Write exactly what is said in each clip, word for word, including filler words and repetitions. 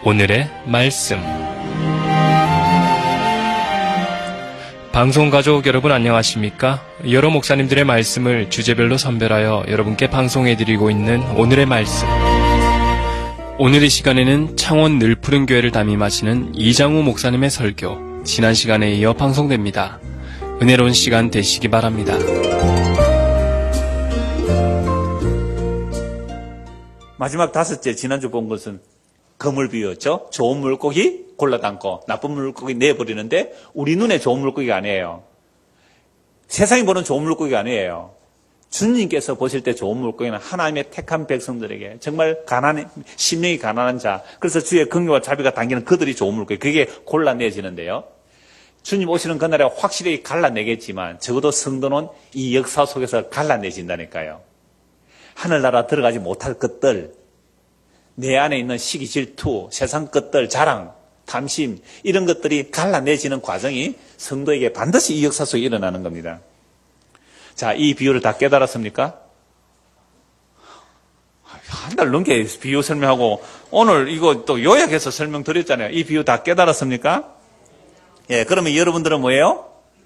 오늘의 말씀. 방송가족 여러분 안녕하십니까? 여러 목사님들의 말씀을 주제별로 선별하여 여러분께 방송해드리고 있는 오늘의 말씀. 오늘 이 시간에는 창원 늘푸른 교회를 담임하시는 이장우 목사님의 설교, 지난 시간에 이어 방송됩니다. 은혜로운 시간 되시기 바랍니다. 마지막 다섯째, 지난주 본 것은 거물 비유였죠. 좋은 물고기 골라 담고 나쁜 물고기 내버리는데 우리 눈에 좋은 물고기가 아니에요. 세상이 보는 좋은 물고기가 아니에요. 주님께서 보실 때 좋은 물고기는 하나님의 택한 백성들에게 정말 가난해, 심령이 가난한 자, 그래서 주의 긍휼과 자비가 당기는 그들이 좋은 물고기, 그게 골라내지는데요. 주님 오시는 그날에 확실히 갈라내겠지만 적어도 성도는 이 역사 속에서 갈라내진다니까요. 하늘나라 들어가지 못할 것들, 내 안에 있는 시기, 질투, 세상 것들, 자랑, 탐심, 이런 것들이 갈라내지는 과정이 성도에게 반드시 이 역사 속에 일어나는 겁니다. 자, 이 비유를 다 깨달았습니까? 한 달 넘게 비유 설명하고 오늘 이거 또 요약해서 설명드렸잖아요. 이 비유 다 깨달았습니까? 예, 그러면 여러분들은 뭐예요?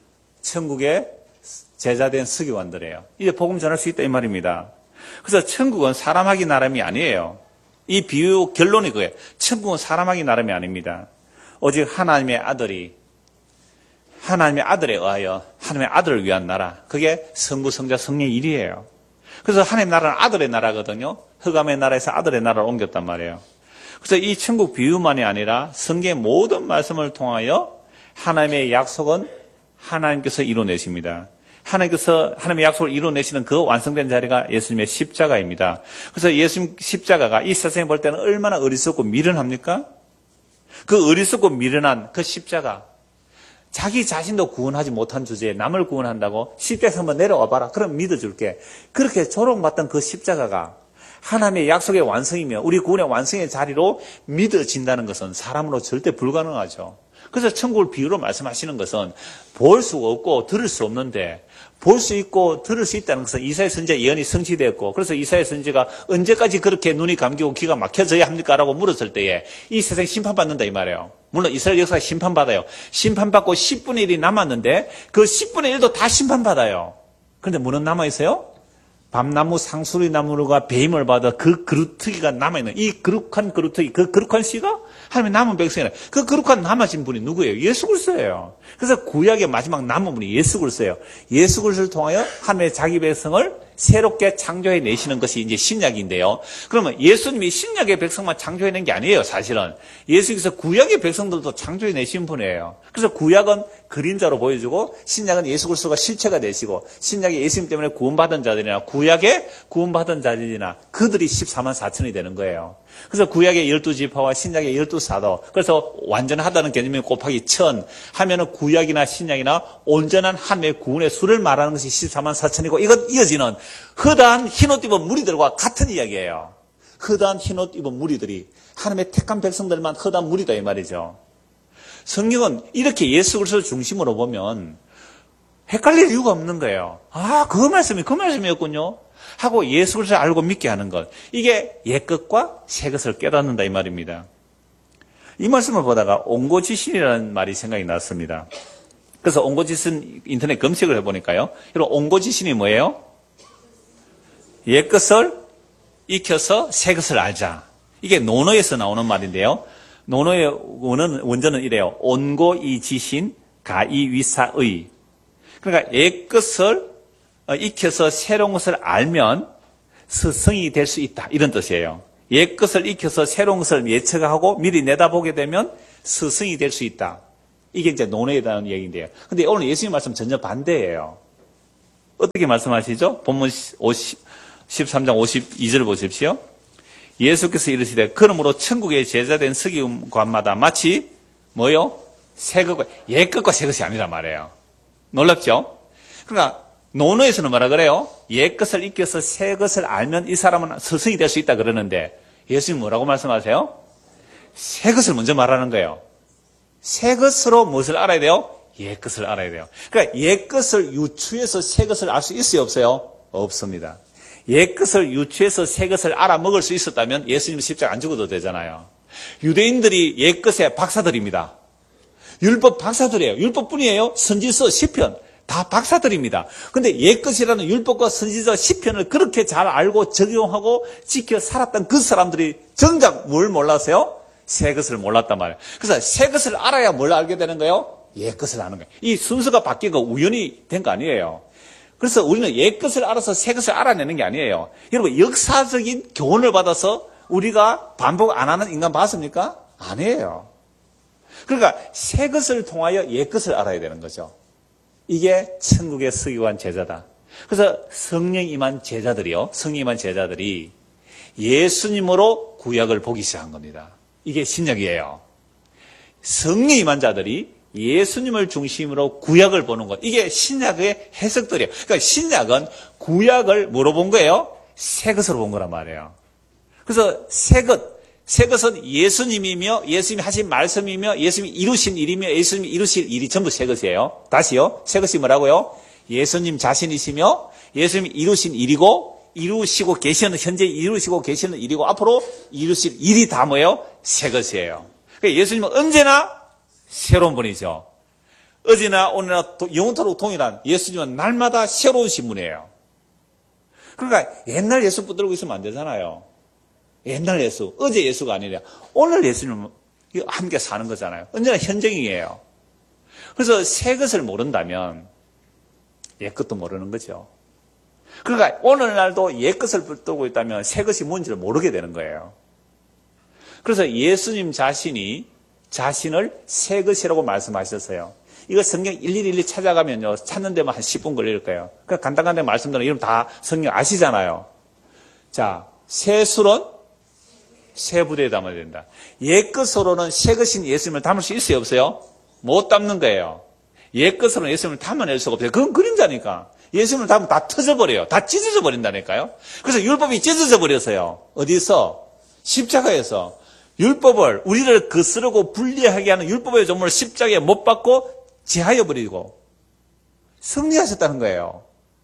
천국의 제자된 서기관들이에요. 이제 복음 전할 수 있다 이 말입니다. 그래서 천국은 사람하기 나름이 아니에요. 이 비유 결론이 그거예요. 천국은 사람하기 나름이 아닙니다. 오직 하나님의 아들이 하나님의 아들에 의하여 하나님의 아들을 위한 나라, 그게 성부, 성자, 성령의 일이에요. 그래서 하나님의 나라는 아들의 나라거든요. 흑암의 나라에서 아들의 나라를 옮겼단 말이에요. 그래서 이 천국 비유만이 아니라 성경의 모든 말씀을 통하여 하나님의 약속은 하나님께서 이루어내십니다. 하나님께서 하나님의 약속을 이루어내시는 그 완성된 자리가 예수님의 십자가입니다. 그래서 예수님 십자가가 이 세상에 볼 때는 얼마나 어리석고 미련합니까? 그 어리석고 미련한 그 십자가, 자기 자신도 구원하지 못한 주제에 남을 구원한다고 십자가에서 한번 내려와 봐라, 그럼 믿어줄게. 그렇게 조롱받던 그 십자가가 하나님의 약속의 완성이며 우리 구원의 완성의 자리로 믿어진다는 것은 사람으로 절대 불가능하죠. 그래서 천국을 비유로 말씀하시는 것은 볼 수가 없고 들을 수 없는데 볼 수 있고 들을 수 있다는 것은 이사야 선지자 예언이 성취되었고, 그래서 이사야 선지자가 언제까지 그렇게 눈이 감기고 귀가 막혀져야 합니까? 라고 물었을 때에 이 세상이 심판받는다 이 말이에요. 물론 이스라엘 역사가 심판받아요. 심판받고 십분의 일이 남았는데 그 십분의 일도 다 심판받아요. 그런데 뭐는 남아있어요? 밤나무, 상수리 나무가 배임을 받아 그 그루터기가 남아있는, 이 거룩한 그루터기, 그 거룩한 씨가 하나님의 남은 백성이라. 그 거룩한 남아진 분이 누구예요? 예수 그리스도예요. 그래서 구약의 마지막 남은 분이 예수 그리스도예요. 예수 그리스도를 통하여 하나님의 자기 백성을 새롭게 창조해 내시는 것이 이제 신약인데요. 그러면 예수님이 신약의 백성만 창조해 낸 게 아니에요, 사실은. 예수님께서 구약의 백성들도 창조해 내신 분이에요. 그래서 구약은 그림자로 보여주고 신약은 예수 그리스도가 실체가 되시고, 신약의 예수님 때문에 구원받은 자들이나 구약의 구원받은 자들이나 그들이 십사만 사천이 되는 거예요. 그래서 구약의 열두 지파와 신약의 열두 사도, 그래서 완전하다는 개념이 곱하기 천 하면은 구약이나 신약이나 온전한 하나님의 구원의 수를 말하는 것이 십사만 사천이고, 이것 이어지는 허다한 흰옷 입은 무리들과 같은 이야기예요. 허다한 흰옷 입은 무리들이 하나님의 택한 백성들만 허다한 무리다 이 말이죠. 성경은 이렇게 예수 그리스도를 중심으로 보면 헷갈릴 이유가 없는 거예요. 아, 그 말씀이 그 말씀이었군요 하고 예수 그리스도를 알고 믿게 하는 것, 이게 옛것과 새것을 깨닫는다 이 말입니다. 이 말씀을 보다가 옹고지신이라는 말이 생각이 났습니다. 그래서 옹고지신 인터넷 검색을 해보니까요, 여러분 옹고지신이 뭐예요? 옛것을 익혀서 새것을 알자. 이게 논어에서 나오는 말인데요. 논어의 원어는, 원전은 이래요. 온고이지신 가이위사의. 그러니까 옛것을 익혀서 새로운 것을 알면 스승이 될 수 있다, 이런 뜻이에요. 옛것을 익혀서 새로운 것을 예측하고 미리 내다보게 되면 스승이 될 수 있다. 이게 이제 논어에 대한 얘기인데요. 근데 오늘 예수님 말씀 전혀 반대예요. 어떻게 말씀하시죠? 본문 십삼 장 오십이 절 보십시오. 예수께서 이르시되 그러므로 천국의 제자된 서기관마다 마치 뭐요? 새 것과 옛 것과 새 것이 아니란 말이에요. 놀랍죠? 그러니까 논어에서는 뭐라 그래요? 옛 것을 익혀서 새 것을 알면 이 사람은 스승이 될 수 있다 그러는데, 예수님 뭐라고 말씀하세요? 새 것을 먼저 말하는 거예요. 새 것으로 무엇을 알아야 돼요? 옛 것을 알아야 돼요. 그러니까 옛 것을 유추해서 새 것을 알 수 있어요, 없어요? 없습니다. 옛 것을 유추해서 새 것을 알아먹을 수 있었다면 예수님 십자가 안 죽어도 되잖아요. 유대인들이 옛것의 박사들입니다. 율법 박사들이에요. 율법뿐이에요. 선지서, 시편 다 박사들입니다. 근데 옛것이라는 율법과 선지서, 시편을 그렇게 잘 알고 적용하고 지켜 살았던 그 사람들이 정작 뭘 몰랐어요? 새 것을 몰랐단 말이에요. 그래서 새 것을 알아야 뭘 알게 되는 거예요? 옛 것을 아는 거예요. 이 순서가 바뀐 거 우연히 된 거 아니에요. 그래서 우리는 옛 것을 알아서 새 것을 알아내는 게 아니에요. 여러분, 역사적인 교훈을 받아서 우리가 반복 안 하는 인간 봤습니까? 아니에요. 그러니까 새 것을 통하여 옛 것을 알아야 되는 거죠. 이게 천국의 서기관 제자다. 그래서 성령 임한 제자들이요. 성령 임한 제자들이 예수님으로 구약을 보기 시작한 겁니다. 이게 신약이에요. 성령 임한 자들이 예수님을 중심으로 구약을 보는 것. 이게 신약의 해석들이에요. 그러니까 신약은 구약을 뭐로 본 거예요? 새 것으로 본 거란 말이에요. 그래서 새 것, 새 것은 예수님이며 예수님이 하신 말씀이며 예수님이 이루신 일이며 예수님이 이루실 일이 전부 새 것이에요. 다시요. 새 것이 뭐라고요? 예수님 자신이시며 예수님이 이루신 일이고 이루시고 계시는, 현재 이루시고 계시는 일이고 앞으로 이루실 일이 다 뭐예요? 새 것이에요. 그러니까 예수님은 언제나 새로운 분이죠. 어제나 오늘나 영원토록 동일한 예수님은 날마다 새로우신 분이에요. 그러니까 옛날 예수 붙들고 있으면 안 되잖아요. 옛날 예수, 어제 예수가 아니라 오늘 예수님은 함께 사는 거잖아요. 언제나 현정이에요. 그래서 새 것을 모른다면 옛 것도 모르는 거죠. 그러니까 오늘날도 옛 것을 붙들고 있다면 새 것이 뭔지를 모르게 되는 거예요. 그래서 예수님 자신이 자신을 새 것이라고 말씀하셨어요. 이거 성경 일일이 찾아가면요, 찾는 데만 한 십 분 걸릴 거예요. 그러니까 간단간단 말씀드리면 이름 다 성경 아시잖아요. 자, 새 술은 새 부대에 담아야 된다. 옛 것으로는 새 것인 예수님을 담을 수 있어요, 없어요? 못 담는 거예요. 옛 것으로는 예수님을 담아낼 수가 없어요. 그건 그림자니까. 예수님을 담으면 다 터져버려요. 다 찢어져 버린다니까요. 그래서 율법이 찢어져 버렸어요. 어디서? 십자가에서. 율법을, 우리를 거스르고 불리하게 하는 율법의 조문을 십자가에 못 박고 제하여 버리고 승리하셨다는 거예요.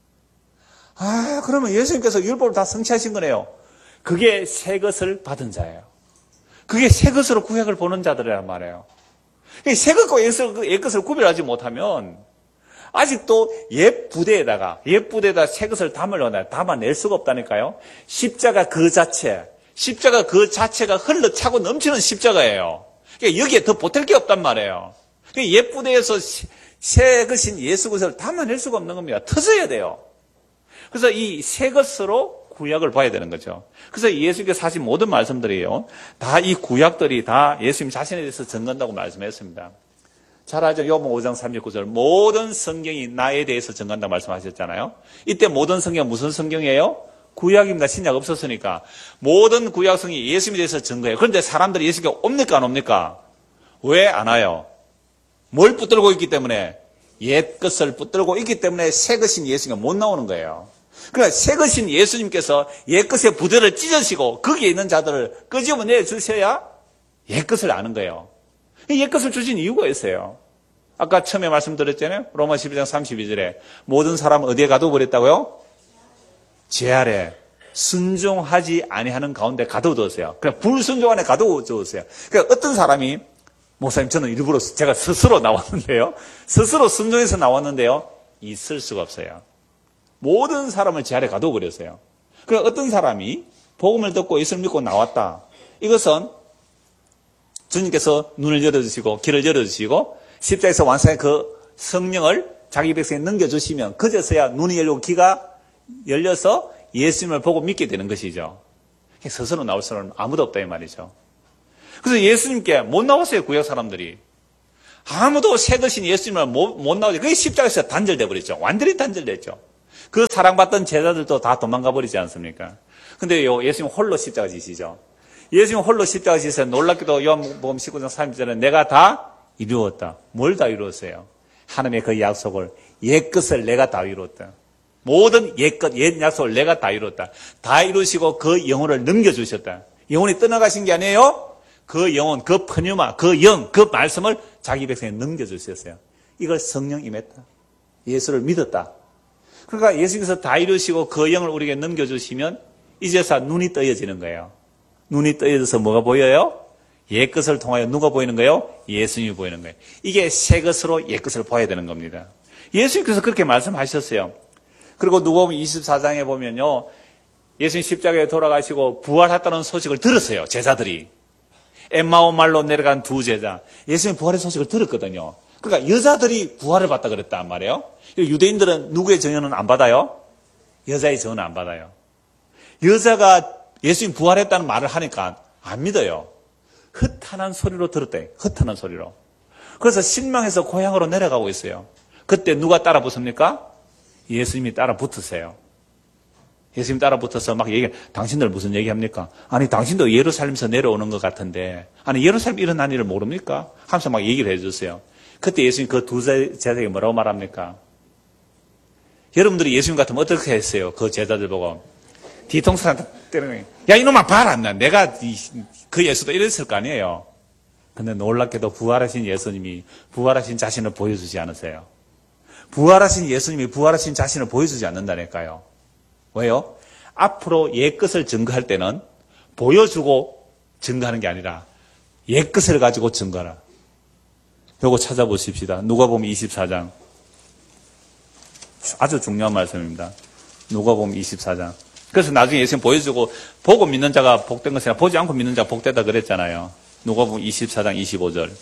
아, 그러면 예수님께서 율법을 다 성취하신 거네요. 그게 새 것을 받은 자예요. 그게 새 것으로 구약을 보는 자들이란 말이에요. 새 것과 옛 것을 구별하지 못하면 아직도 옛 부대에다가, 옛 부대에다 새 것을 담으려나 담아낼 수가 없다니까요. 십자가 그 자체, 십자가 그 자체가 흘러차고 넘치는 십자가예요. 그러니까 여기에 더 보탤 게 없단 말이에요. 그러니까 옛 부대에서 새 것인 예수 것을 담아낼 수가 없는 겁니다. 터져야 돼요. 그래서 이 새 것으로 구약을 봐야 되는 거죠. 그래서 예수님께서 하신 모든 말씀들이요, 다 이 구약들이 다 예수님 자신에 대해서 증거한다고 말씀했습니다. 잘 알죠? 요한복음 오 장 삼십구 절 모든 성경이 나에 대해서 증거한다고 말씀하셨잖아요. 이때 모든 성경은 무슨 성경이에요? 구약입니다. 신약 없었으니까. 모든 구약성이 예수님에 대해서 증거해요. 그런데 사람들이 예수님께 옵니까 안 옵니까? 왜 안 와요? 뭘 붙들고 있기 때문에? 옛 것을 붙들고 있기 때문에 새 것인 예수님이 못 나오는 거예요. 그러니까 새 것인 예수님께서 옛 것의 부대를 찢으시고 거기에 있는 자들을 끄집어내 주셔야 옛 것을 아는 거예요. 옛 것을 주신 이유가 있어요. 아까 처음에 말씀드렸잖아요. 로마 십이 장 삼십이 절에 모든 사람은 어디에 가둬버렸다고요? 제 아래 순종하지 아니하는 가운데 가둬두었어요. 그냥 불순종 안에 가둬두었어요. 그러니까 어떤 사람이 목사님 저는 일부러 제가 스스로 나왔는데요. 스스로 순종해서 나왔는데요. 있을 수가 없어요. 모든 사람을 제 아래 가둬버렸어요. 그러니까 어떤 사람이 복음을 듣고 예수를 믿고 나왔다. 이것은 주님께서 눈을 열어주시고 길을 열어주시고 십자가에서 완성한 그 성령을 자기 백성에 넘겨주시면 그제서야 눈이 열리고 귀가 열려서 예수님을 보고 믿게 되는 것이죠. 스스로 나올 사람은 아무도 없다 이 말이죠. 그래서 예수님께 못 나왔어요. 구약 사람들이. 아무도 새 것인 예수님을 못, 못 나오죠. 그게 십자가에서 단절돼 버렸죠. 완전히 단절됐죠. 그 사랑받던 제자들도 다 도망가 버리지 않습니까? 근데 요 예수님 홀로 십자가 지시죠. 예수님 홀로 십자가 지시서 놀랍게도 요한복음 십구 장 삼십 절에 내가 다 이루었다. 뭘 다 이루었어요? 하나님의 그 약속을, 옛 것을 내가 다 이루었다. 모든 옛 것, 옛 약속을 내가 다 이루었다. 다 이루시고 그 영혼을 넘겨주셨다. 영혼이 떠나가신 게 아니에요. 그 영혼, 그 푸뉴마, 그 영, 그 말씀을 자기 백성에 넘겨주셨어요. 이걸 성령 임했다. 예수를 믿었다. 그러니까 예수님께서 다 이루시고 그 영을 우리에게 넘겨주시면 이제서 눈이 떠여지는 거예요. 눈이 떠여져서 뭐가 보여요? 옛것을 통하여 누가 보이는 거예요? 예수님이 보이는 거예요. 이게 새것으로 옛것을 봐야 되는 겁니다. 예수님께서 그렇게 말씀하셨어요. 그리고 누가복음 이십사 장에 보면요, 예수님 십자가에 돌아가시고 부활했다는 소식을 들었어요, 제자들이. 엠마오 말로 내려간 두 제자, 예수님 부활의 소식을 들었거든요. 그러니까 여자들이 부활을 받다 그랬단 말이에요. 유대인들은 누구의 증언은 안 받아요? 여자의 증언은 안 받아요. 여자가 예수님 부활했다는 말을 하니까 안 믿어요. 흩하는 소리로 들었대. 흩하는 소리로. 그래서 실망해서 고향으로 내려가고 있어요. 그때 누가 따라 붙습니까? 예수님이 따라 붙으세요. 예수님 따라 붙어서 막 얘기, 당신들 무슨 얘기합니까? 아니, 당신도 예루살렘에서 내려오는 것 같은데, 아니, 예루살렘 일어난 일을 모릅니까? 하면서 막 얘기를 해주세요. 그때 예수님 그 두 제자에게 뭐라고 말합니까? 여러분들이 예수님 같으면 어떻게 했어요? 그 제자들 보고. 뒤통수한테 때리는 거예요. 야, 이놈아, 봐라. 내가 이, 그 예수도 이랬을 거 아니에요. 근데 놀랍게도 부활하신 예수님이 부활하신 자신을 보여주지 않으세요. 부활하신 예수님이 부활하신 자신을 보여주지 않는다니까요. 왜요? 앞으로 옛것을 증거할 때는 보여주고 증거하는 게 아니라 옛것을 가지고 증거하라. 요거 찾아보십시다. 누가복음 이십사 장. 아주 중요한 말씀입니다. 누가복음 이십사 장. 그래서 나중에 예수님 보여주고 보고 믿는 자가 복된 것이나 보지 않고 믿는 자가 복되다 그랬잖아요. 누가복음 이십사 장 이십오 절.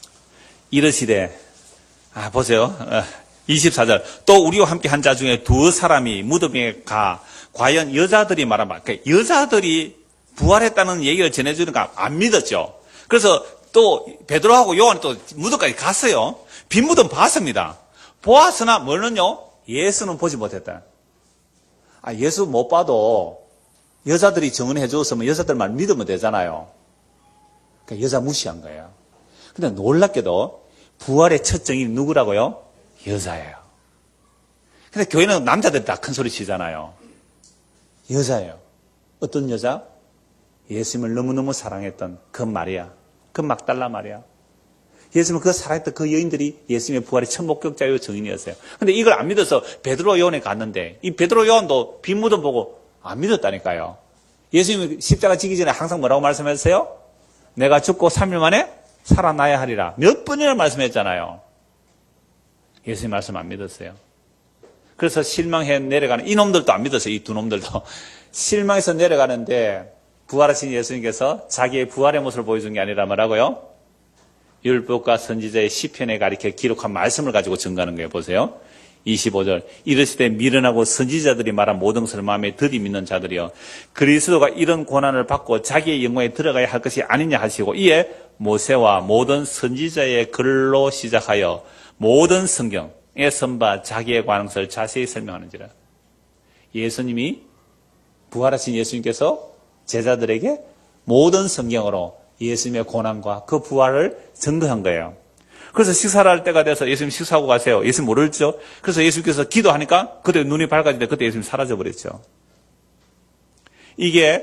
이르시되, 아 보세요. 이십사 절. 또 우리와 함께 한 자 중에 두 사람이 무덤에 가 과연 여자들이 말하면, 그러니까 여자들이 부활했다는 얘기를 전해주니까 안 믿었죠. 그래서 또 베드로하고 요한이 또 무덤까지 갔어요. 빈 무덤 봤습니다. 보았으나 뭐는요? 예수는 보지 못했다. 아, 예수 못 봐도 여자들이 증언해 줬으면 여자들 말 믿으면 되잖아요. 그러니까 여자 무시한 거예요. 근데 놀랍게도 부활의 첫 증인이 누구라고요? 여자예요. 근데 교회는 남자들이 다 큰 소리 치잖아요. 여자예요. 어떤 여자? 예수님을 너무너무 사랑했던 그 마리아, 그 막달라 마리아. 예수님을 그 사랑했던 그 여인들이 예수님의 부활의 첫 목격자요 증인이었어요. 근데 이걸 안 믿어서 베드로 요한에 갔는데 이 베드로 요한도 빈 무덤 보고 안 믿었다니까요. 예수님이 십자가 지기 전에 항상 뭐라고 말씀하셨어요? 내가 죽고 삼 일 만에 살아나야 하리라. 몇 번이나 말씀했잖아요. 예수님 말씀 안 믿었어요. 그래서 실망해 내려가는, 이놈들도 안 믿었어요. 이 두 놈들도. 실망해서 내려가는데 부활하신 예수님께서 자기의 부활의 모습을 보여준 게 아니라 뭐라고요? 율법과 선지자의 시편에 가리켜 기록한 말씀을 가지고 증거하는 거예요. 보세요. 이십오 절. 이르시되 미련하고 선지자들이 말한 모든 것을 마음에 들이 믿는 자들이여, 그리스도가 이런 고난을 받고 자기의 영광에 들어가야 할 것이 아니냐 하시고, 이에 모세와 모든 선지자의 글로 시작하여 모든 성경에 선바 자기에 관한 것을 자세히 설명하는지라. 예수님이, 부활하신 예수님께서 제자들에게 모든 성경으로 예수님의 고난과 그 부활을 증거한 거예요. 그래서 식사를 할 때가 돼서 예수님 식사하고 가세요. 예수님 모르죠? 그래서 예수님께서 기도하니까 그때 눈이 밝아질 때 그때 예수님 사라져버렸죠. 이게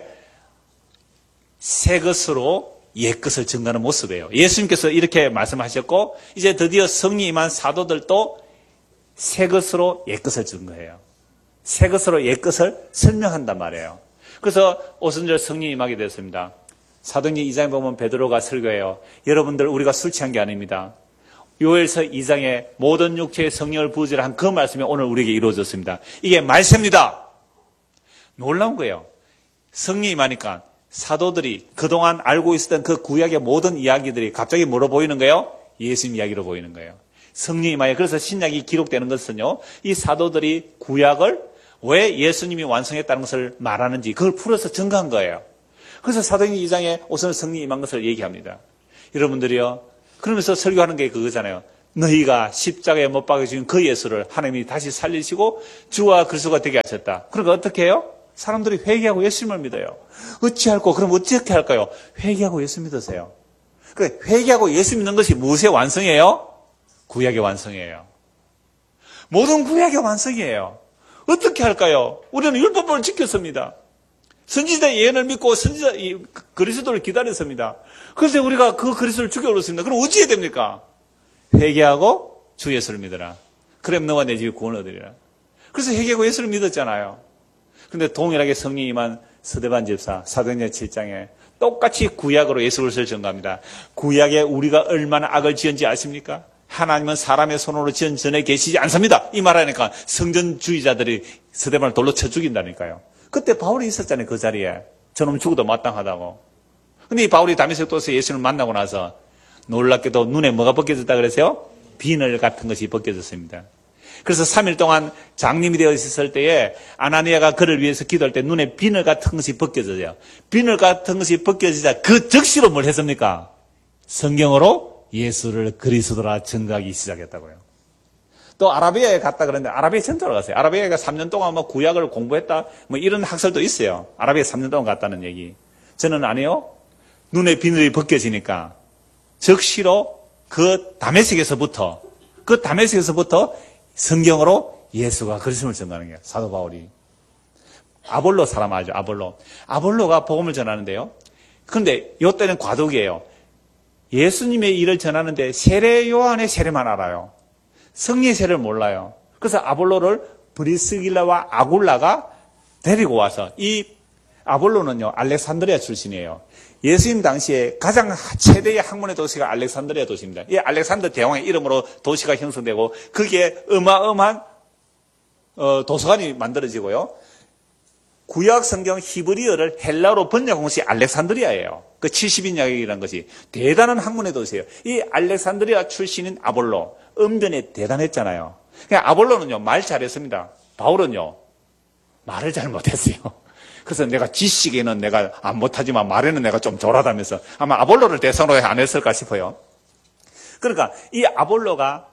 새 것으로 옛 것을 증거하는 모습이에요. 예수님께서 이렇게 말씀하셨고, 이제 드디어 성령이 임한 사도들도 새 것으로 옛 것을 증거해요. 새 것으로 옛 것을 설명한단 말이에요. 그래서 오순절 성령이 임하게 됐습니다. 사도행전 이 장에 보면 베드로가 설교해요. 여러분들, 우리가 술 취한 게 아닙니다. 요엘서 이 장에 모든 육체의 성령을 부어주라 한 그 말씀이 오늘 우리에게 이루어졌습니다. 이게 말씀입니다. 놀라운 거예요. 성령이 임하니까 사도들이 그동안 알고 있었던 그 구약의 모든 이야기들이 갑자기 뭐로 보이는 거예요? 예수님 이야기로 보이는 거예요. 성령이 임하여, 그래서 신약이 기록되는 것은요, 이 사도들이 구약을 왜 예수님이 완성했다는 것을 말하는지 그걸 풀어서 증거한 거예요. 그래서 사도행전 이 장에 우선 성령이 임한 것을 얘기합니다. 여러분들이요, 그러면서 설교하는 게 그거잖아요. 너희가 십자가에 못 박혀 죽인 그 예수를 하나님이 다시 살리시고 주와 그리스도가 되게 하셨다. 그러니까 어떻게 해요? 사람들이 회개하고 예수님을 믿어요. 어찌할꼬? 그럼 어떻게 할까요? 회개하고 예수 믿으세요. 그 회개하고 예수 믿는 것이 무엇의 완성이에요? 구약의 완성이에요. 모든 구약의 완성이에요. 어떻게 할까요? 우리는 율법을 지켰습니다. 선지자의 예언을 믿고 선지자 그리스도를 기다렸습니다. 그래서 우리가 그 그리스도를 죽여버렸습니다. 그럼 어찌 해야 됩니까? 회개하고 주 예수를 믿어라. 그럼 너와 내 집이 구원을 얻으리라. 그래서 회개하고 예수를 믿었잖아요. 근데 동일하게 성령이 임한 스데반 집사, 사도행전 칠 장에 똑같이 구약으로 예수 그리스도를 증거합니다. 구약에 우리가 얼마나 악을 지은지 아십니까? 하나님은 사람의 손으로 지은 전에 계시지 않습니다. 이 말하니까 성전주의자들이 스데반을 돌로 쳐 죽인다니까요. 그때 바울이 있었잖아요. 그 자리에. 저놈 죽어도 마땅하다고. 근데 이 바울이 다메섹 도에서 예수를 만나고 나서 놀랍게도 눈에 뭐가 벗겨졌다 그랬어요? 비늘 같은 것이 벗겨졌습니다. 그래서 삼 일 동안 장님이 되어 있었을 때에 아나니아가 그를 위해서 기도할 때 눈에 비늘 같은 것이 벗겨져요. 비늘 같은 것이 벗겨지자 그 즉시로 뭘 했습니까? 성경으로 예수를 그리스도라 증거하기 시작했다고요. 또 아라비아에 갔다 그랬는데 아라비아 전투를 갔어요. 아라비아가 삼 년 동안 뭐 구약을 공부했다 뭐 이런 학설도 있어요. 아라비아 삼 년 동안 갔다는 얘기. 저는 아니요. 눈에 비늘이 벗겨지니까 즉시로 그 다메섹에서부터 그 다메섹에서부터 성경으로 예수가 그리스도를 전가하는 거예요. 사도 바울이. 아볼로 사람 알죠? 아볼로. 아볼로가 복음을 전하는데요. 그런데 이때는 과도기예요. 예수님의 일을 전하는데 세례 요한의 세례만 알아요. 성령의 세례를 몰라요. 그래서 아볼로를 브리스길라와 아굴라가 데리고 와서 이 아볼로는요 알렉산드리아 출신이에요. 예수님 당시에 가장 최대의 학문의 도시가 알렉산드리아 도시입니다. 이 알렉산더 대왕의 이름으로 도시가 형성되고 그게 어마어마한 어, 도서관이 만들어지고요. 구약 성경 히브리어를 헬라어로 번역한 곳이 알렉산드리아예요. 그 칠십 인 약이라는 것이 대단한 학문의 도시예요. 이 알렉산드리아 출신인 아볼로 언변이 대단했잖아요. 그러니까 아볼로는요 말 잘했습니다. 바울은요 말을 잘 못했어요. 그래서 내가 지식에는 내가 안 못하지만 말에는 내가 좀 졸하다면서 아마 아볼로를 대상으로 안 했을까 싶어요. 그러니까 이 아볼로가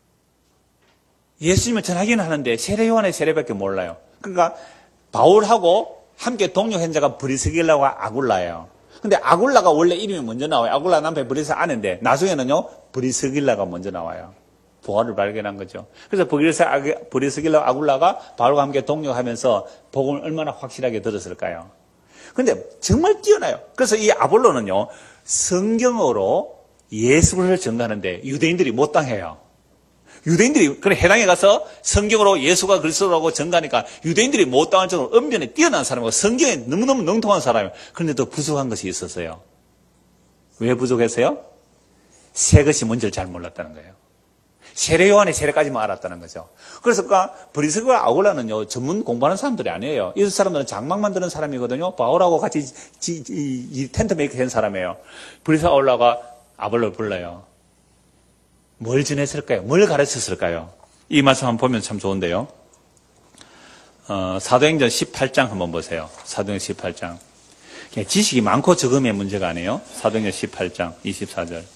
예수님을 전하기는 하는데 세례 요한의 세례밖에 몰라요. 그러니까 바울하고 함께 동료한 자가 브리스길라와 아굴라예요. 근데 아굴라가 원래 이름이 먼저 나와요. 아굴라 남편 브리스 아내인데 나중에는요 브리스길라가 먼저 나와요. 부활을 발견한 거죠. 그래서 브리스길라 아굴라가 바울과 함께 동료하면서 복음을 얼마나 확실하게 들었을까요? 그런데 정말 뛰어나요. 그래서 이 아볼로는요 성경으로 예수를 전가하는데 유대인들이 못 당해요. 유대인들이 그래 해당에 가서 성경으로 예수가 그리스도라고 전가하니까 유대인들이 못 당할 정도로 언변에 뛰어난 사람이고 성경에 너무너무 능통한 사람이에요. 그런데도 부족한 것이 있었어요. 왜 부족했어요? 새 것이 뭔지를 잘 몰랐다는 거예요. 세례 요한의 세례까지만 알았다는 거죠. 그래서 브리스길라 아굴라는요 전문 공부하는 사람들이 아니에요. 이 사람들은 장막 만드는 사람이거든요. 바울하고 같이 지, 이, 이 텐트 메이커 한 사람이에요. 브리스길라 아굴라가 아볼로를 불러요. 뭘 전했을까요? 뭘 가르쳤을까요? 이 말씀 한번 보면 참 좋은데요. 어, 사도행전 십팔 장 한번 보세요. 사도행전 십팔 장. 지식이 많고 적음의 문제가 아니에요. 사도행전 십팔 장 이십사 절.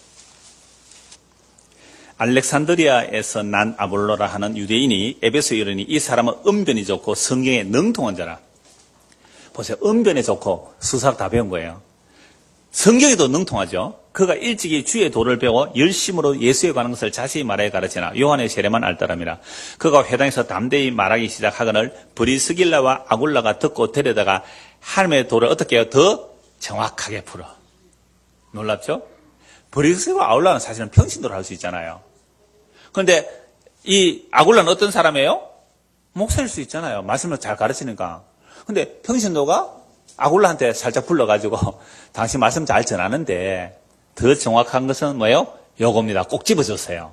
알렉산드리아에서 난 아볼로라 하는 유대인이 에베소에 이르니 이 사람은 언변이 좋고 성경에 능통한 자라. 보세요. 언변이 좋고 수사학 다 배운 거예요. 성경에도 능통하죠. 그가 일찍이 주의 도를 배워 열심으로 예수에 관한 것을 자세히 말하여 가르치나 요한의 세례만 알더랍니다. 그가 회당에서 담대히 말하기 시작하거늘 브리스길라와 아굴라가 듣고 데려다가 하나님의 도를 어떻게 해요? 더 정확하게 풀어. 놀랍죠? 브리스길라와 아굴라는 사실은 평신도를 할 수 있잖아요. 그런데 이 아굴라는 어떤 사람이에요? 목사일 수 있잖아요. 말씀을 잘 가르치니까. 근데 평신도가 아굴라한테 살짝 불러가지고 당신 말씀 잘 전하는데 더 정확한 것은 뭐예요? 요겁니다. 꼭 집어줬어요.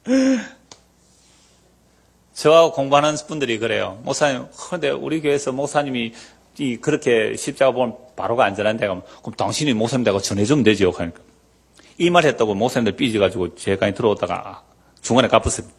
저하고 공부하는 분들이 그래요. 목사님, 그런데 우리 교회에서 목사님이 이 그렇게 십자가 보면 바로가 안전한데 그럼 당신이 목사님 되고 전해주면 되죠. 그러니까 이 말 했다고 목사님들 삐져가지고 제까지 들어오다가 중간에 갚았습니다.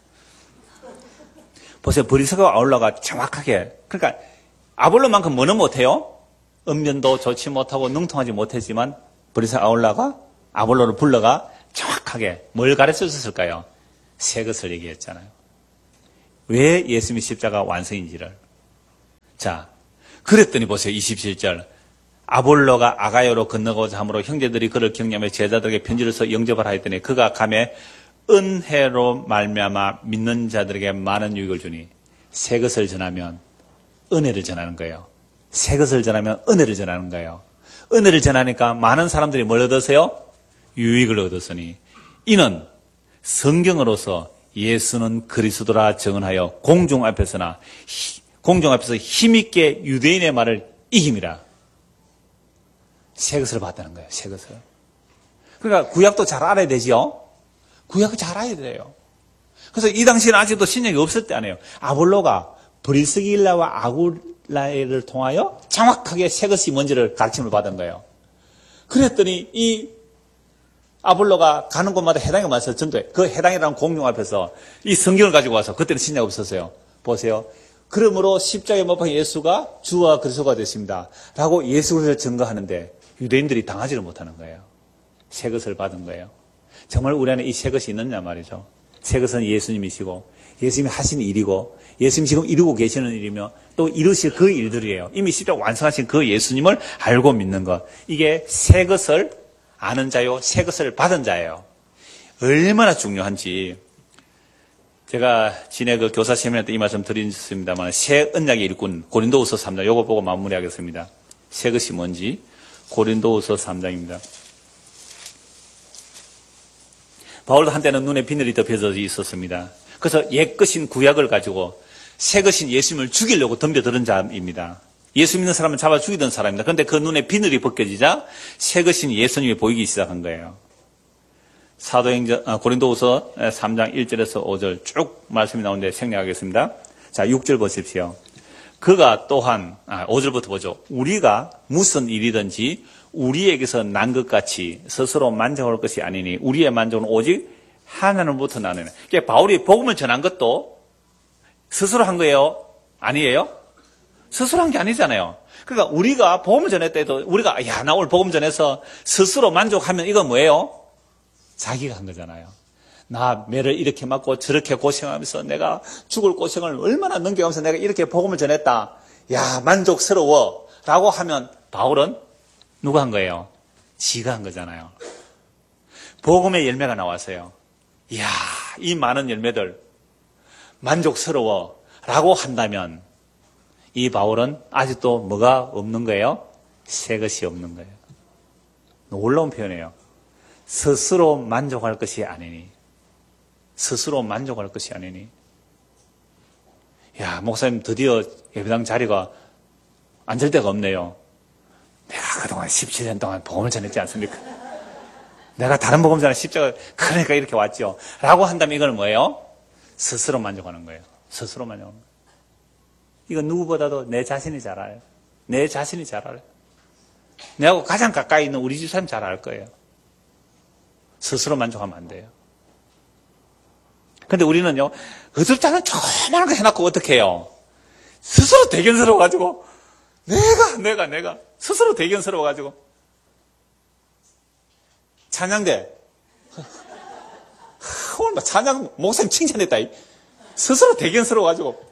보세요. 브리스길라와 아굴라가 정확하게. 그러니까 아볼로만큼 뭐는 못해요? 언변도 좋지 못하고 능통하지 못했지만 브리스길라 아굴라가 아볼로를 불러가 정확하게 뭘 가르쳐 줬을까요? 새 것을 얘기했잖아요. 왜 예수님의 십자가 완성인지를. 자, 그랬더니 보세요. 이십칠 절. 아볼로가 아가야로 건너고자 함으로 형제들이 그를 격려하며 제자들에게 편지를 써 영접을 하였더니 그가 감에 은혜로 말미암아 믿는 자들에게 많은 유익을 주니 새 것을 전하면 은혜를 전하는 거예요. 새 것을 전하면 은혜를 전하는 거예요. 은혜를 전하니까 많은 사람들이 뭘 얻었어요? 유익을 얻었으니 이는 성경으로서 예수는 그리스도라 증언하여 공중 앞에서나 공중 앞에서 힘있게 유대인의 말을 이깁니다. 새 것을 봤다는 거예요. 새 것을. 그러니까 구약도 잘 알아야 되죠. 구약을 잘 알아야 돼요. 그래서 이 당시에는 아직도 신약이 없을 때 아니에요. 아볼로가 브리스길라와 아굴라를 통하여 정확하게 새 것이 뭔지를 가르침을 받은 거예요. 그랬더니 이 아볼로가 가는 곳마다 해당에 와서 전도해. 그 해당이라는 공룡 앞에서 이 성경을 가지고 와서, 그때는 신약 없었어요. 보세요. 그러므로 십자가에 못 박힌 예수가 주와 그리스도가 됐습니다. 라고 예수 그리스도를 증거하는데 유대인들이 당하지를 못하는 거예요. 새 것을 받은 거예요. 정말 우리 안에 이 새 것이 있느냐 말이죠. 새 것은 예수님이시고 예수님이 하신 일이고 예수님이 지금 이루고 계시는 일이며 또 이루실 그 일들이에요. 이미 십자가 완성하신 그 예수님을 알고 믿는 것. 이게 새 것을 아는 자요, 새 것을 받은 자예요. 얼마나 중요한지. 제가 진해 그 교사 세미나 때 이 말씀 드렸습니다만, 새 언약의 일꾼, 고린도후서 삼 장, 요거 보고 마무리하겠습니다. 새 것이 뭔지, 고린도후서 삼 장입니다. 바울도 한때는 눈에 비늘이 덮여져 있었습니다. 그래서 옛 것인 구약을 가지고 새 것인 예수님을 죽이려고 덤벼드는 자입니다. 예수 믿는 사람은 잡아 죽이던 사람입니다. 그런데 그 눈에 비늘이 벗겨지자 새 것인 예수님이 보이기 시작한 거예요. 사도행전, 아, 고린도후서 삼 장 일 절에서 오 절 쭉 말씀이 나오는데 생략하겠습니다. 자, 육 절 보십시오. 그가 또한, 아, 오 절부터 보죠. 우리가 무슨 일이든지 우리에게서 난 것 같이 스스로 만족할 것이 아니니 우리의 만족은 오직 하나님부터 나는. 그러니까 바울이 복음을 전한 것도 스스로 한 거예요? 아니에요? 스스로 한 게 아니잖아요. 그러니까 우리가 복음을 전할 때도 우리가 야, 나 오늘 복음 전해서 스스로 만족하면 이건 뭐예요? 자기가 한 거잖아요. 나 매를 이렇게 맞고 저렇게 고생하면서 내가 죽을 고생을 얼마나 넘겨가면서 내가 이렇게 복음을 전했다. 야, 만족스러워. 라고 하면 바울은 누가 한 거예요? 지가 한 거잖아요. 복음의 열매가 나왔어요. 이야, 이 많은 열매들 만족스러워. 라고 한다면 이 바울은 아직도 뭐가 없는 거예요? 새 것이 없는 거예요. 놀라운 표현이에요. 스스로 만족할 것이 아니니. 스스로 만족할 것이 아니니. 야, 목사님 드디어 예배당 자리가 앉을 데가 없네요. 내가 그동안 십칠 년 동안 복음을 전했지 않습니까? 내가 다른 복음 전에 십자가, 그러니까 이렇게 왔죠. 라고 한다면 이건 뭐예요? 스스로 만족하는 거예요. 스스로 만족하는 거예요. 이건 누구보다도 내 자신이 잘 알아요. 내 자신이 잘 알아요. 내하고 가장 가까이 있는 우리 집사람이 잘 알 거예요. 스스로 만족하면 안 돼요. 근데 우리는요, 어줍지 않은 조그마한 거 해놓고 어떻게 해요? 스스로 대견스러워가지고, 내가, 내가, 내가, 스스로 대견스러워가지고, 찬양대. 오늘 막 찬양, 목사님 칭찬했다. 스스로 대견스러워가지고,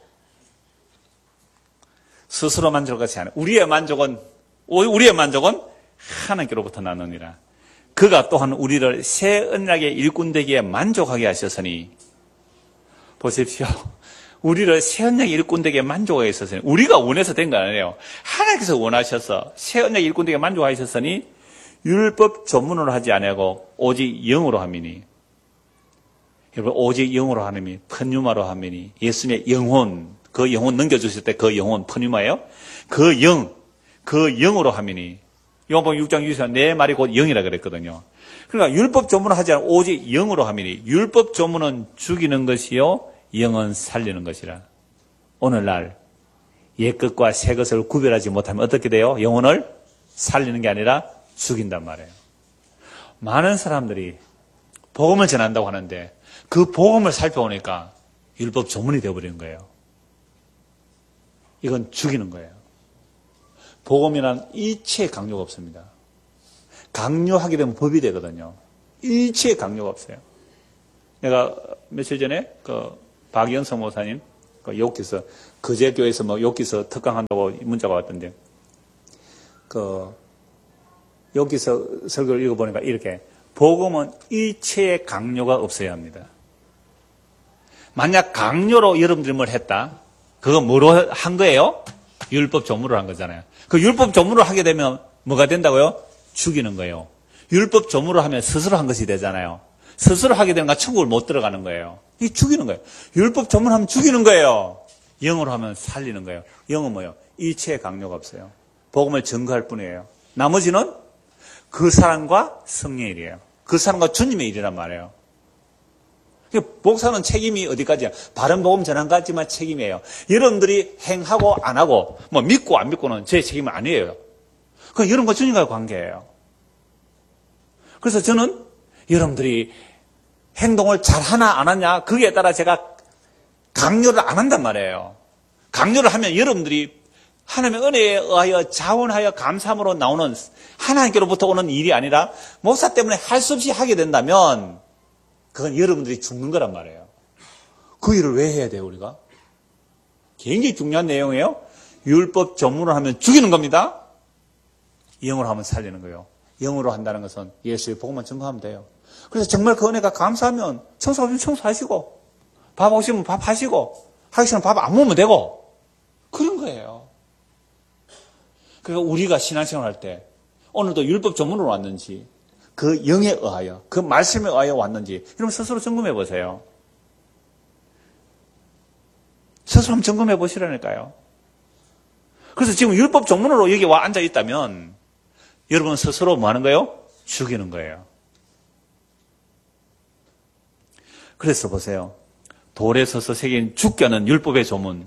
스스로 만족할 것이 아니라, 우리의 만족은, 우리의 만족은 하나님께로부터 나느니라. 그가 또한 우리를 새 언약의 일꾼 되기에 만족하게 하셨으니, 보십시오. 우리를 새 언약의 일꾼 되기에 만족하게 하셨으니, 우리가 원해서 된 거 아니에요. 하나님께서 원하셔서 새 언약의 일꾼 되기에 만족하셨으니, 율법 전문으로 하지 아니하고 오직 영으로 함이니. 여러분, 오직 영으로 하느니, 펀유마로 함이니, 예수님의 영혼, 그 영혼 넘겨주실 때 그 영혼 펀유마예요. 그 영, 그 영으로 함이니. 요한복음 육 장 육 절 내 말이 곧 영이라 그랬거든요. 그러니까 율법 조문을 하지 않고 오직 영으로 함이니. 율법 조문은 죽이는 것이요 영은 살리는 것이라. 오늘날 옛것과 새것을 구별하지 못하면 어떻게 돼요? 영혼을 살리는 게 아니라 죽인단 말이에요. 많은 사람들이 복음을 전한다고 하는데 그 복음을 살펴보니까 율법 조문이 되어버리는 거예요. 이건 죽이는 거예요. 복음이란 일체의 강요가 없습니다. 강요하게 되면 법이 되거든요. 일체의 강요가 없어요. 내가 며칠 전에 그 박연성 목사님 그 욕기서 거제교에서 뭐 욕기서 특강한다고 문자가 왔던데 그 욕기서 설교를 읽어보니까 이렇게 복음은 일체의 강요가 없어야 합니다. 만약 강요로 여러분들이 뭘 했다, 그거 뭐로 한 거예요? 율법 조문으로 한 거잖아요. 그 율법 조문으로 하게 되면 뭐가 된다고요? 죽이는 거예요. 율법 조문으로 하면 스스로 한 것이 되잖아요. 스스로 하게 되면 천국을 못 들어가는 거예요. 이 죽이는 거예요. 율법 조문하면 죽이는 거예요. 영으로 하면 살리는 거예요. 영은 뭐예요? 일체의 강요가 없어요. 복음을 증거할 뿐이에요. 나머지는 그 사람과 성령의 일이에요. 그 사람과 주님의 일이란 말이에요. 목사는 책임이 어디까지야? 바른 복음 전환까지만 책임이에요. 여러분들이 행하고 안 하고 뭐 믿고 안 믿고는 제 책임은 아니에요. 그 여러분과 주님과의 관계예요. 그래서 저는 여러분들이 행동을 잘하나 안 하냐 거기에 따라 제가 강요를 안 한단 말이에요. 강요를 하면 여러분들이 하나님의 은혜에 의하여 자원하여 감사함으로 나오는 하나님께로부터 오는 일이 아니라 목사 때문에 할 수 없이 하게 된다면 그건 여러분들이 죽는 거란 말이에요. 그 일을 왜 해야 돼요, 우리가? 굉장히 중요한 내용이에요. 율법 전문을 하면 죽이는 겁니다. 영으로 하면 살리는 거예요. 영으로 한다는 것은 예수의 복음만 증거하면 돼요. 그래서 정말 그 은혜가 감사하면 청소하시면 청소하시고 밥 오시면 밥 하시고 하기 싫으면 밥 안 먹으면 되고 그런 거예요. 그러니까 우리가 신앙생활 할 때 오늘도 율법 전문으로 왔는지 그 영에 의하여 그 말씀에 의하여 왔는지 여러분 스스로 점검해 보세요. 스스로 한번 점검해 보시라니까요. 그래서 지금 율법 전문으로 여기 와 앉아 있다면 여러분 스스로 뭐 하는 거예요? 죽이는 거예요. 그래서 보세요. 돌에 서서 새긴 주께는 율법의 조문.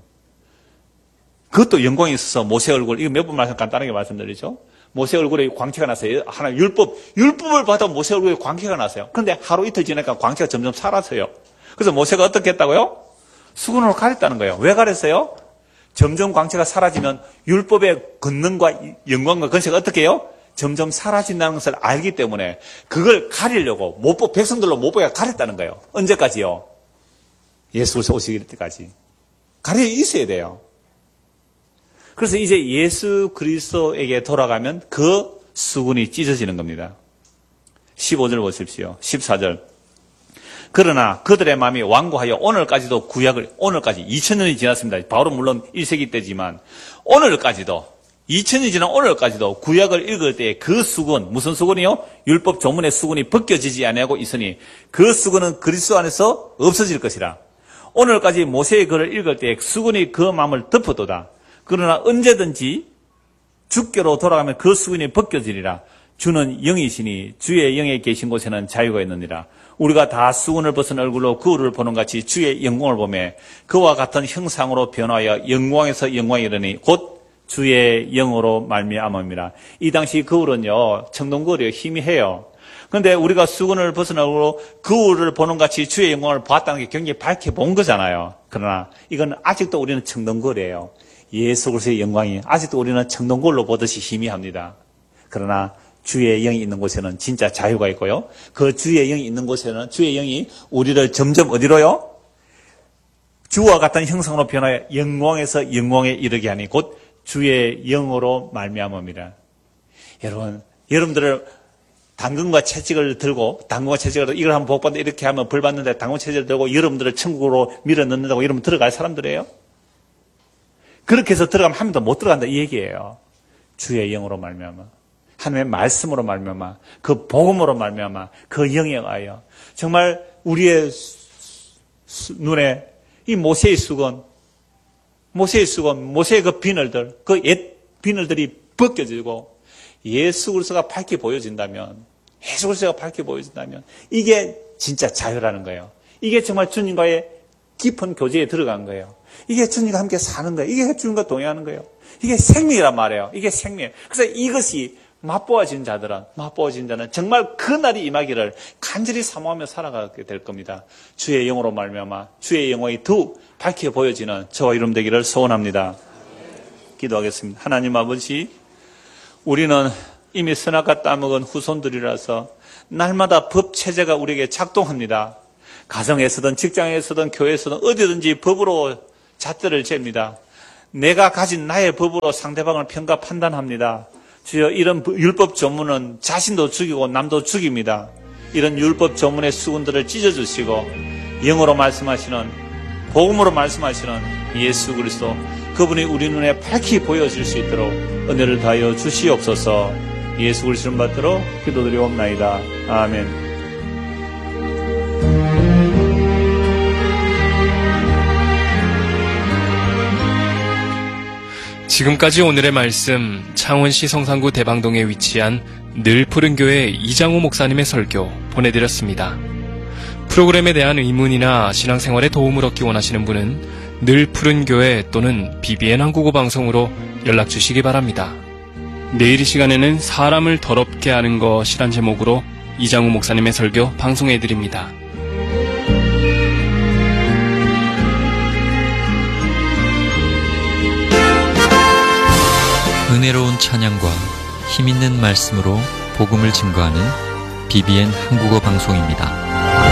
그것도 영광이 있어서 모세 얼굴, 이거 몇 번 말씀 간단하게 말씀드리죠. 모세 얼굴에 광채가 났어요. 하나 율법, 율법을 받아 모세 얼굴에 광채가 났어요. 그런데 하루 이틀 지나니까 광채가 점점 사라져요. 그래서 모세가 어떻게 했다고요? 수건으로 가렸다는 거예요. 왜 가렸어요? 점점 광채가 사라지면 율법의 권능과 영광과 건세가 어떻게 해요? 점점 사라진다는 것을 알기 때문에 그걸 가리려고 못 보, 백성들로 못 보게 가렸다는 거예요. 언제까지요? 예수 그리스도 오시길 때까지. 가려 있어야 돼요. 그래서 이제 예수 그리스도에게 돌아가면 그 수군이 찢어지는 겁니다. 십오 절 보십시오. 십사 절. 그러나 그들의 마음이 완고하여 오늘까지도 구약을, 오늘까지 이천 년이 지났습니다. 바로 물론 일 세기 때지만 오늘까지도 이천 년이 지난 오늘까지도 구약을 읽을 때 그 수군, 무슨 수군이요? 율법 조문의 수군이 벗겨지지 아니하고 있으니 그 수군은 그리스도 안에서 없어질 것이라. 오늘까지 모세의 글을 읽을 때 수군이 그 마음을 덮어도다. 그러나 언제든지 주께로 돌아가면 그 수군이 벗겨지리라. 주는 영이시니 주의 영에 계신 곳에는 자유가 있느니라. 우리가 다 수군을 벗은 얼굴로 거울을 보는 같이 주의 영광을 보며 그와 같은 형상으로 변화하여 영광에서 영광에 이르니 곧 주의 영으로 말미암음이라. 이 당시 거울은요, 청동거울이요, 희미해요. 그런데 우리가 수건을 벗은 얼굴로 거울을 보는 같이 주의 영광을 봤다는 게 굉장히 밝게 본 거잖아요. 그러나 이건 아직도 우리는 청동거울이에요. 예수 그리스도의 영광이 아직도 우리는 청동거울로 보듯이 희미합니다. 그러나 주의 영이 있는 곳에는 진짜 자유가 있고요. 그 주의 영이 있는 곳에는 주의 영이 우리를 점점 어디로요? 주와 같은 형상으로 변하여 영광에서 영광에 이르게 하니 곧 주의 영으로 말미암음이라. 여러분, 여러분들을 당근과 채찍을 들고 당근과 채찍을 들고 이걸 한번 복받는다 이렇게 하면 벌 받는데 당근과 채찍을 들고 여러분들을 천국으로 밀어 넣는다고 여러분 들어갈 사람들이에요? 그렇게 해서 들어가면 한 번도 못 들어간다 이 얘기예요. 주의 영으로 말미암아, 하나님의 말씀으로 말미암아, 그 복음으로 말미암아, 그 영에 의하여 정말 우리의 수, 눈에 이 모세의 수건, 모세의 수건, 모세의 그 비늘들, 그 옛 비늘들이 벗겨지고 예수 그리스도가 밝게 보여진다면, 예수 그리스도가 밝게 보여진다면 이게 진짜 자유라는 거예요. 이게 정말 주님과의 깊은 교제에 들어간 거예요. 이게 주님과 함께 사는 거예요. 이게 주님과 동행하는 거예요. 이게 생명이란 말이에요. 이게 생명. 그래서 이것이 맛보아진 자들은, 맛보아진 자는 정말 그 날이 임하기를 간절히 사모하며 살아가게 될 겁니다. 주의 영으로 말미암아 주의 영광이 더욱 밝게 보여지는 저와 이름 되기를 소원합니다. 기도하겠습니다. 하나님 아버지, 우리는 이미 선악과 따먹은 후손들이라서 날마다 법 체제가 우리에게 작동합니다. 가정에서든 직장에서든 교회에서든 어디든지 법으로 잣대를 잽니다. 내가 가진 나의 법으로 상대방을 평가 판단합니다. 주여, 이런 율법 조문은 자신도 죽이고 남도 죽입니다. 이런 율법 조문의 수군들을 찢어주시고 영어로 말씀하시는, 복음으로 말씀하시는 예수 그리스도, 그분이 우리 눈에 밝히 보여질 수 있도록 은혜를 다하여 주시옵소서. 예수 그리스도를 받들어 기도드리옵나이다. 아멘. 지금까지 오늘의 말씀, 창원시 성산구 대방동에 위치한 늘 푸른 교회 이장우 목사님의 설교 보내드렸습니다. 프로그램에 대한 의문이나 신앙생활에 도움을 얻기 원하시는 분은 늘 푸른 교회 또는 비비엔 한국어 방송으로 연락 주시기 바랍니다. 내일 이 시간에는 사람을 더럽게 하는 것이란 제목으로 이장우 목사님의 설교 방송해드립니다. 은혜로운 찬양과 힘있는 말씀으로 복음을 증거하는 비비엔 한국어 방송입니다.